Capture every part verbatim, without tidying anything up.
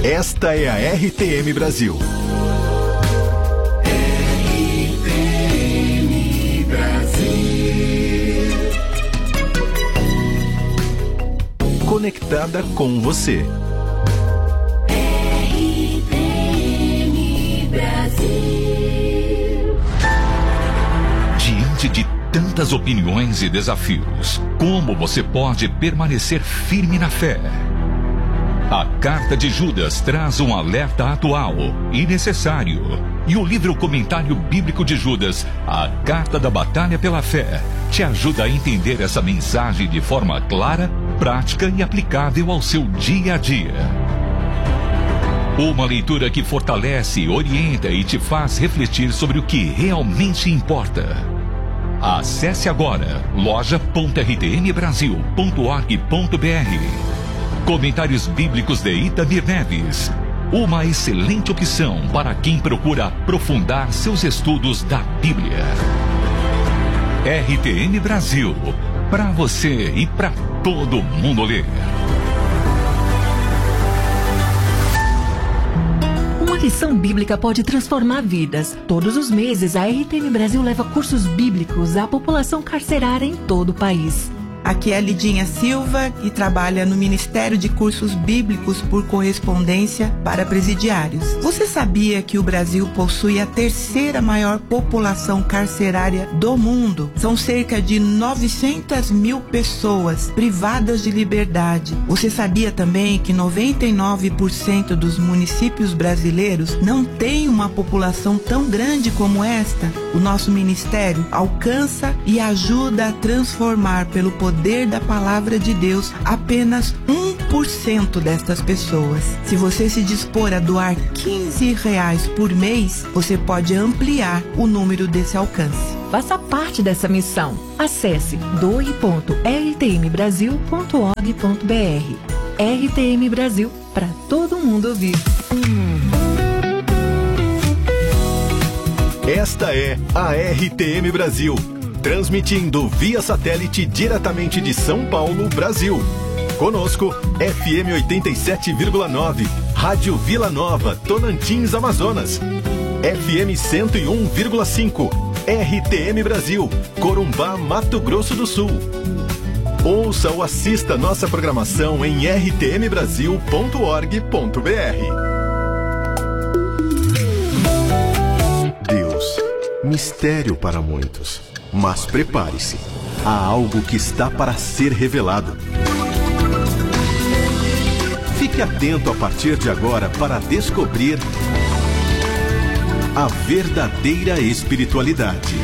Esta é a R T M Brasil. R T M Brasil. Conectada com você. R T M Brasil. Diante de tantas opiniões e desafios, como você pode permanecer firme na fé? A Carta de Judas traz um alerta atual e necessário. E o livro Comentário Bíblico de Judas, a Carta da Batalha pela Fé, te ajuda a entender essa mensagem de forma clara, prática e aplicável ao seu dia a dia. Uma leitura que fortalece, orienta e te faz refletir sobre o que realmente importa. Acesse agora loja ponto r t m brasil ponto org ponto b r. Comentários Bíblicos de Itamir Neves. Uma excelente opção para quem procura aprofundar seus estudos da Bíblia. R T M Brasil. Para você e para todo mundo ler. Uma lição bíblica pode transformar vidas. Todos os meses, a R T M Brasil leva cursos bíblicos à população carcerária em todo o país. Aqui é a Lidinha Silva, que trabalha no Ministério de Cursos Bíblicos por Correspondência para Presidiários. Você sabia que o Brasil possui a terceira maior população carcerária do mundo? São cerca de novecentas mil pessoas privadas de liberdade. Você sabia também que noventa e nove por cento dos municípios brasileiros não têm uma população tão grande como esta? O nosso ministério alcança e ajuda a transformar pelo poder poder da palavra de Deus apenas um por cento destas pessoas. Se você se dispor a doar quinze reais por mês, você pode ampliar o número desse alcance. Faça parte dessa missão. Acesse doe ponto r t m brasil ponto org ponto b r. R T M Brasil, para todo mundo ouvir. Esta é a R T M Brasil. Transmitindo via satélite diretamente de São Paulo, Brasil. Conosco, F M oitenta e sete vírgula nove, Rádio Vila Nova, Tocantins, Amazonas. F M cento e um vírgula cinco, R T M Brasil, Corumbá, Mato Grosso do Sul. Ouça ou assista nossa programação em r t m brasil ponto org ponto b r. Deus, mistério para muitos. Mas prepare-se, há algo que está para ser revelado. Fique atento a partir de agora para descobrir a verdadeira espiritualidade.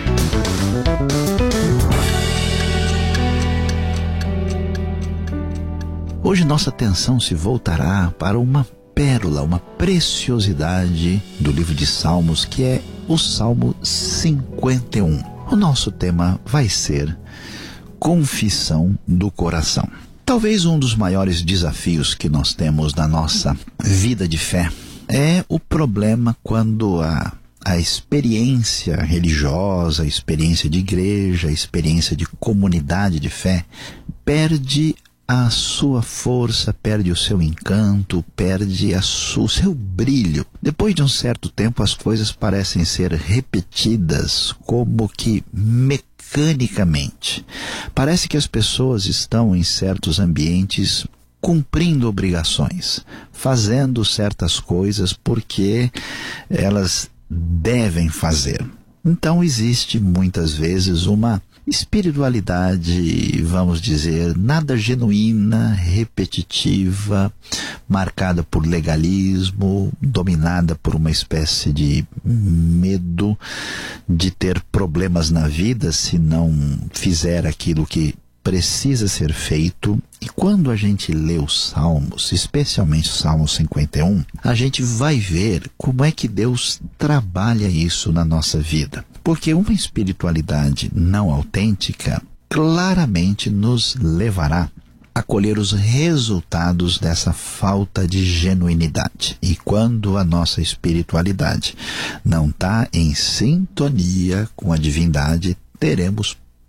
Hoje nossa atenção se voltará para uma pérola, uma preciosidade do livro de Salmos, que é o Salmo cinquenta e um. O nosso tema vai ser confissão do coração. Talvez um dos maiores desafios que nós temos na nossa vida de fé é o problema quando a, a experiência religiosa, a experiência de igreja, a experiência de comunidade de fé perde a sua força, perde o seu encanto, perde a su, o seu brilho. Depois de um certo tempo, as coisas parecem ser repetidas, como que mecanicamente. Parece que as pessoas estão em certos ambientes cumprindo obrigações, fazendo certas coisas porque elas devem fazer. Então existe muitas vezes uma espiritualidade, vamos dizer, nada genuína, repetitiva, marcada por legalismo, dominada por uma espécie de medo de ter problemas na vida se não fizer aquilo que precisa ser feito. E quando a gente lê os Salmos, especialmente o Salmo cinquenta e um, a gente vai ver como é que Deus trabalha isso na nossa vida. Porque uma espiritualidade não autêntica claramente nos levará a colher os resultados dessa falta de genuinidade. E quando a nossa espiritualidade não está em sintonia com a divindade, teremos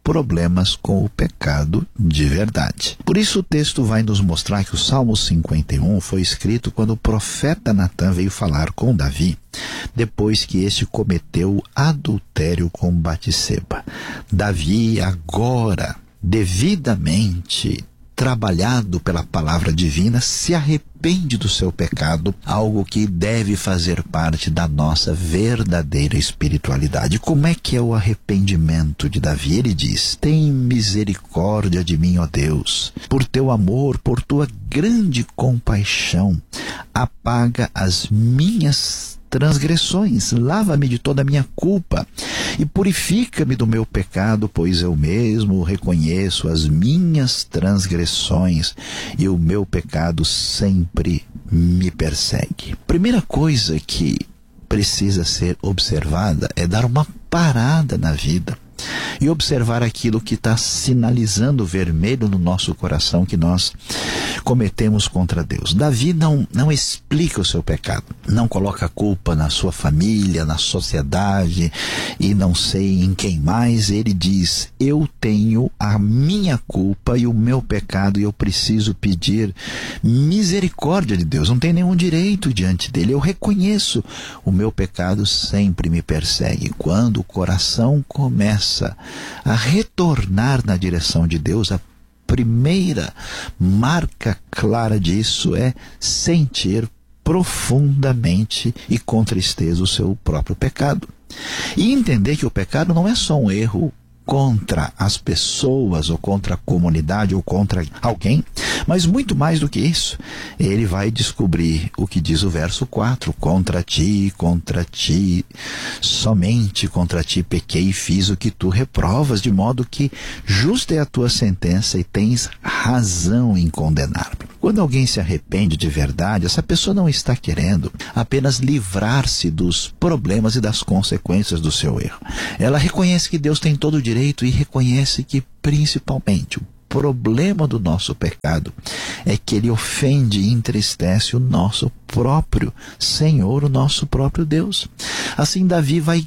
problemas com o pecado de verdade. Por isso o texto vai nos mostrar que o Salmo cinquenta e um foi escrito quando o profeta Natã veio falar com Davi, depois que este cometeu adultério com Batseba. Davi agora, devidamente trabalhado pela palavra divina, se arrepende do seu pecado, algo que deve fazer parte da nossa verdadeira espiritualidade. Como é que é o arrependimento de Davi? Ele diz: tem misericórdia de mim, ó Deus, por teu amor, por tua grande compaixão, apaga as minhas transgressões, lava-me de toda a minha culpa e purifica-me do meu pecado, pois eu mesmo reconheço as minhas transgressões e o meu pecado sempre me persegue. Primeira coisa que precisa ser observada é dar uma parada na vida e observar aquilo que está sinalizando vermelho no nosso coração que nós cometemos contra Deus. Davi não, não explica o seu pecado, não coloca a culpa na sua família, na sociedade e não sei em quem mais. Ele diz: eu tenho a minha culpa e o meu pecado e eu preciso pedir misericórdia de Deus. Não tem nenhum direito diante dele. Eu reconheço o meu pecado, sempre me persegue. Quando o coração começa a retornar na direção de Deus, a primeira marca clara disso é sentir profundamente e com tristeza o seu próprio pecado. E entender que o pecado não é só um erro contra as pessoas, ou contra a comunidade, ou contra alguém, mas muito mais do que isso. Ele vai descobrir o que diz o verso quatro: contra ti, contra ti, somente contra ti pequei e fiz o que tu reprovas, de modo que justa é a tua sentença e tens razão em condenar-me. Quando alguém se arrepende de verdade, essa pessoa não está querendo apenas livrar-se dos problemas e das consequências do seu erro. Ela reconhece que Deus tem todo o direito e reconhece que, principalmente, o problema do nosso pecado é que ele ofende e entristece o nosso próprio Senhor, o nosso próprio Deus. Assim, Davi vai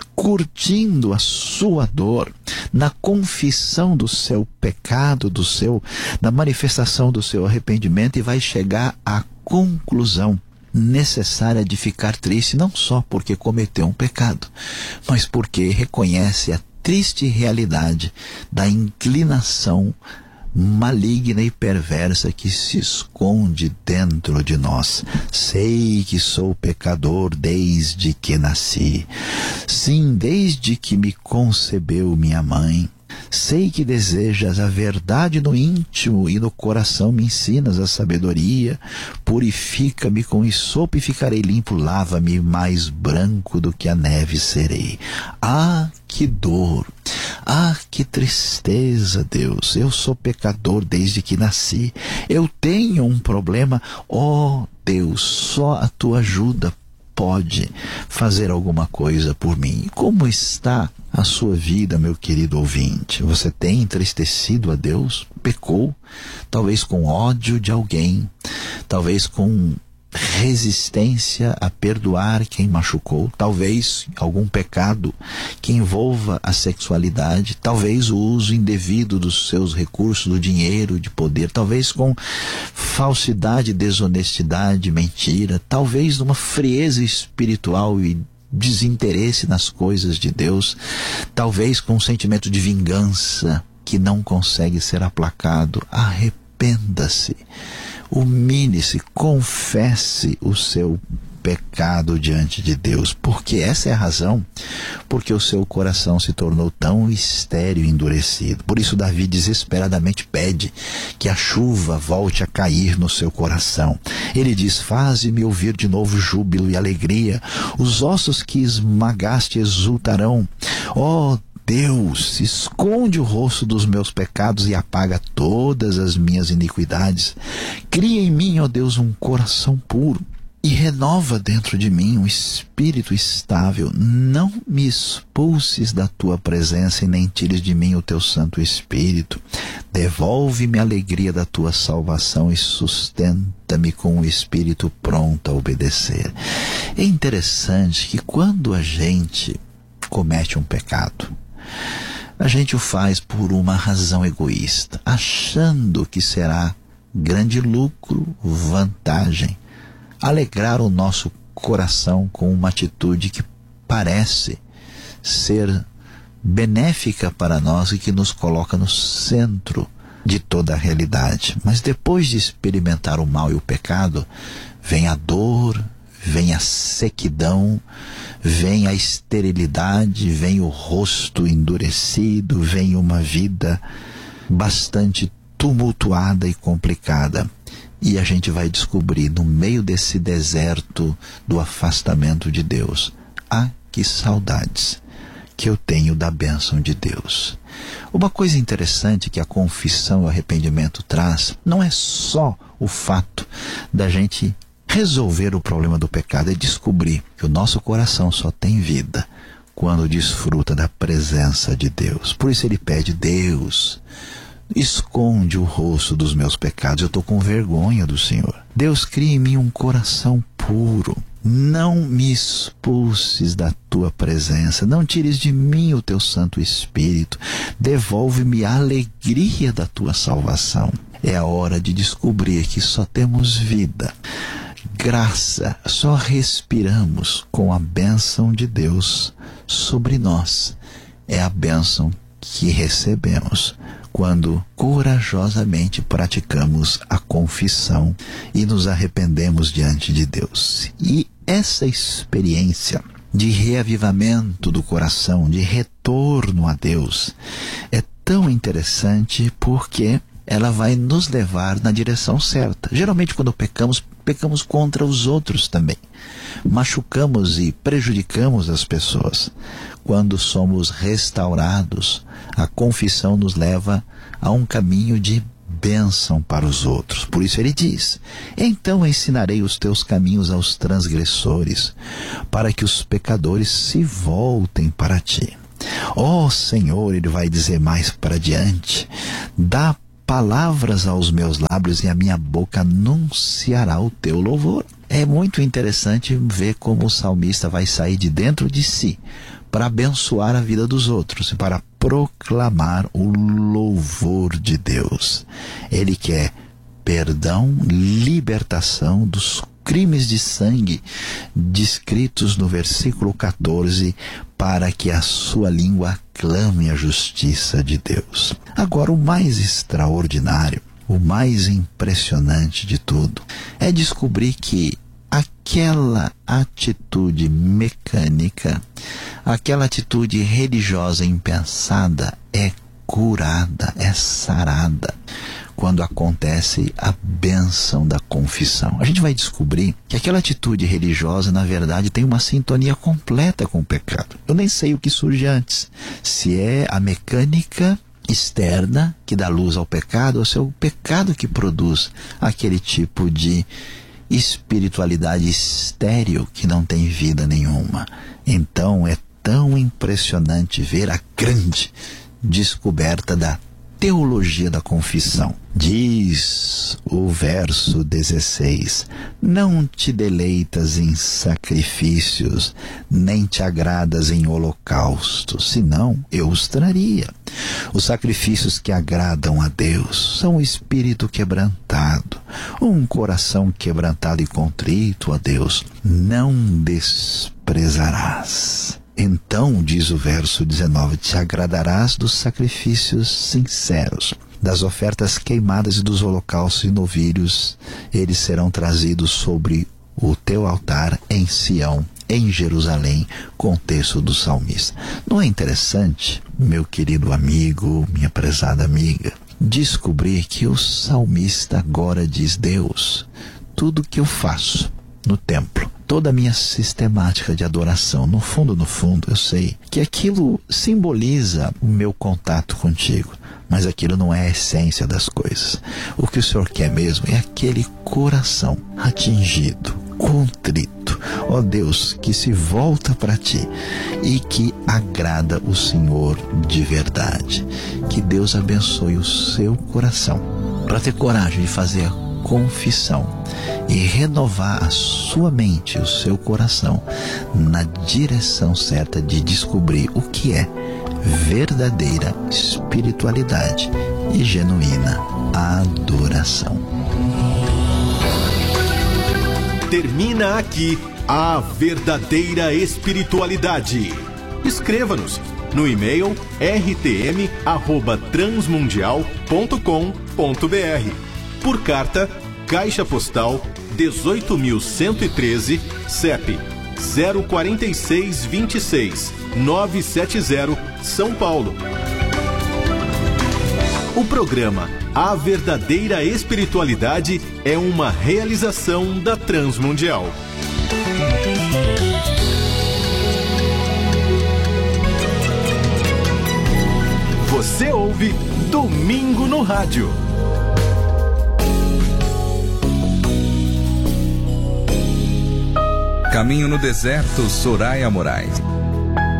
curtindo a sua dor na confissão do seu pecado, do seu, na manifestação do seu arrependimento, e vai chegar à conclusão necessária de ficar triste, não só porque cometeu um pecado, mas porque reconhece a triste realidade da inclinação maligna e perversa que se esconde dentro de nós. Sei que sou pecador desde que nasci. Sim, desde que me concebeu minha mãe. Sei que desejas a verdade no íntimo e no coração me ensinas a sabedoria. Purifica-me com hisopo e ficarei limpo. Lava-me mais branco do que a neve serei. Ah, que dor! Ah, que tristeza, Deus! Eu sou pecador desde que nasci. Eu tenho um problema. Oh, Deus, só a tua ajuda pode fazer alguma coisa por mim. Como está a sua vida, meu querido ouvinte? Você tem entristecido a Deus? Pecou? Talvez com ódio de alguém, talvez com resistência a perdoar quem machucou, talvez algum pecado que envolva a sexualidade, talvez o uso indevido dos seus recursos, do dinheiro, de poder, talvez com falsidade, desonestidade, mentira, talvez numa frieza espiritual e desinteresse nas coisas de Deus, talvez com um sentimento de vingança que não consegue ser aplacado. Arrependa-se, humilhe-se, confesse o seu pecado diante de Deus, porque essa é a razão porque o seu coração se tornou tão estéril e endurecido. Por isso Davi desesperadamente pede que a chuva volte a cair no seu coração. Ele diz: faze-me ouvir de novo júbilo e alegria, os ossos que esmagaste exultarão. Ó Deus, esconde o rosto dos meus pecados e apaga todas as minhas iniquidades. Cria em mim, ó Deus, um coração puro e renova dentro de mim um espírito estável. Não me expulses da tua presença e nem tires de mim o teu Santo Espírito. Devolve-me a alegria da tua salvação e sustenta-me com o espírito pronto a obedecer. É interessante que quando a gente comete um pecado, a gente o faz por uma razão egoísta, achando que será grande lucro, vantagem, alegrar o nosso coração com uma atitude que parece ser benéfica para nós e que nos coloca no centro de toda a realidade. Mas depois de experimentar o mal e o pecado, vem a dor, vem a sequidão, vem a esterilidade, vem o rosto endurecido, vem uma vida bastante tumultuada e complicada. E a gente vai descobrir no meio desse deserto do afastamento de Deus, ah, que saudades que eu tenho da bênção de Deus. Uma coisa interessante que a confissão e o arrependimento traz não é só o fato da gente resolver o problema do pecado, é descobrir que o nosso coração só tem vida quando desfruta da presença de Deus. Por isso ele pede: Deus, esconde o rosto dos meus pecados, eu estou com vergonha do Senhor. Deus, cria em mim um coração puro. Não me expulses da tua presença, não tires de mim o teu Santo Espírito, devolve-me a alegria da tua salvação. É a hora de descobrir que só temos vida, graça, só respiramos com a bênção de Deus sobre nós. É a bênção que recebemos quando corajosamente praticamos a confissão e nos arrependemos diante de Deus. E essa experiência de reavivamento do coração, de retorno a Deus, é tão interessante porque ela vai nos levar na direção certa. Geralmente quando pecamos, pecamos contra os outros também. Machucamos e prejudicamos as pessoas. Quando somos restaurados, a confissão nos leva a um caminho de bênção para os outros. Por isso ele diz: então ensinarei os teus caminhos aos transgressores, para que os pecadores se voltem para ti. Ó oh, Senhor, ele vai dizer mais para diante, dá palavras aos meus lábios e a minha boca anunciará o teu louvor. É muito interessante ver como o salmista vai sair de dentro de si para abençoar a vida dos outros e para proclamar o louvor de Deus. Ele quer perdão, libertação dos crimes de sangue descritos no versículo quatorze, para que a sua língua clame a justiça de Deus. Agora, o mais extraordinário, o mais impressionante de tudo, é descobrir que aquela atitude mecânica, aquela atitude religiosa impensada é curada, é sarada quando acontece a bênção da confissão. A gente vai descobrir que aquela atitude religiosa, na verdade, tem uma sintonia completa com o pecado. Eu nem sei o que surge antes, se é a mecânica externa que dá luz ao pecado ou se é o pecado que produz aquele tipo de espiritualidade estéril que não tem vida nenhuma. Então é tão impressionante ver a grande descoberta da teologia da confissão. Diz o verso dezesseis: não te deleitas em sacrifícios, nem te agradas em holocaustos, senão eu os traria. Os sacrifícios que agradam a Deus são o espírito quebrantado, um coração quebrantado e contrito a Deus não desprezarás. Então, diz o verso dezenove, te agradarás dos sacrifícios sinceros, das ofertas queimadas e dos holocaustos e novilhos, eles serão trazidos sobre o teu altar em Sião, em Jerusalém, contexto do salmista. Não é interessante, meu querido amigo, minha prezada amiga, descobrir que o salmista agora diz: Deus, tudo que eu faço no templo, toda a minha sistemática de adoração, no fundo, no fundo, eu sei que aquilo simboliza o meu contato contigo, mas aquilo não é a essência das coisas. O que o Senhor quer mesmo é aquele coração atingido, contrito, ó Deus, que se volta para ti e que agrada o Senhor de verdade. Que Deus abençoe o seu coração para ter coragem de fazer a confissão e renovar a sua mente e o seu coração na direção certa de descobrir o que é verdadeira espiritualidade e genuína adoração. Termina aqui a verdadeira espiritualidade. Escreva-nos no e-mail r t m arroba transmundial ponto com ponto b r. Por carta, Caixa Postal dezoito mil cento e treze, C E P zero quatro seis dois seis nove sete zero, São Paulo. O programa A Verdadeira Espiritualidade é uma realização da Transmundial. Você ouve Domingo no Rádio. Caminho no Deserto, Soraya Moraes.